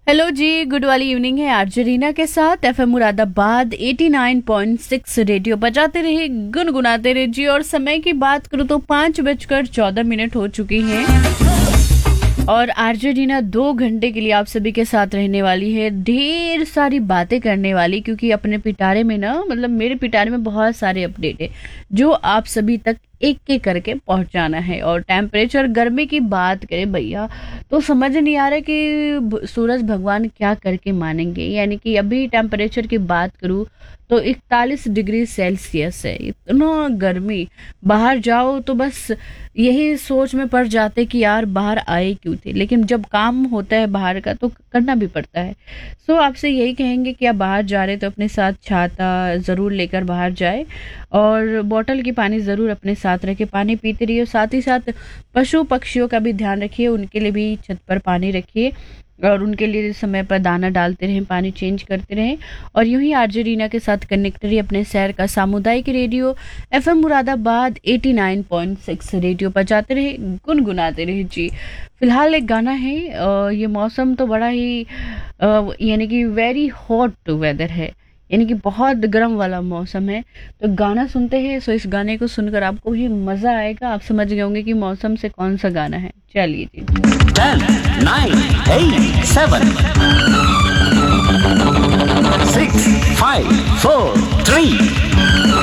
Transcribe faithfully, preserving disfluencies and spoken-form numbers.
Hello जी, good वाली evening है RJ Reena के साथ। FM Moradabad eighty nine point six radio बजाते रहे, गुनगुनाते रहे जी। और समय की बात करूँ तो पाँच बजकर चौदह मिनट हो चुकी हैं और आरजे रीना दो घंटे के लिए आप सभी के साथ रहने वाली है, ढेर सारी बातें करने वाली। क्योंकि अपने पिटारे में ना, मतलब मेरे पिटारे में बहुत सारे अपडेट है जो आप सभी तक एक एक करके पहुंचाना है। और टेम्परेचर गर्मी की बात करें भैया तो समझ नहीं आ रहा कि भ- सूरज भगवान क्या करके मानेंगे। यानी कि अभी टेम्परेचर की बात करूं तो इकतालीस डिग्री सेल्सियस है। इतना गर्मी, बाहर जाओ तो बस यही सोच में पड़ जाते कि यार बाहर आए क्यों थे। लेकिन जब काम होता है बाहर का तो करना भी पड़ता है। सो आपसे यही कहेंगे कि आप बाहर जा रहे तो अपने साथ छाता ज़रूर लेकर बाहर जाए और बॉटल की पानी ज़रूर अपने साथ रखें, पानी पीते रहिए। साथ ही साथ पशु पक्षियों का भी ध्यान रखिए, उनके लिए भी छत पर पानी रखिए और उनके लिए समय पर दाना डालते रहें, पानी चेंज करते रहें। और यूं ही आरजे रीना के साथ कनेक्ट रहिए अपने शहर का सामुदायिक radio FM Moradabad eighty nine point six radio बजाते रहे, गुनगुनाते रहे जी। फिलहाल एक गाना है, अ, ये मौसम तो बड़ा ही अ, यानी कि वेरी हॉट वेदर है, यानी कि बहुत गर्म वाला मौसम है। तो गाना सुनते हैं। सो इस गाने को सुनकर आपको भी मजा आएगा, आप समझ गए होंगे कि मौसम से कौन सा गाना है। चलिए जी। Ten, nine, eight, seven, six, five, four, three,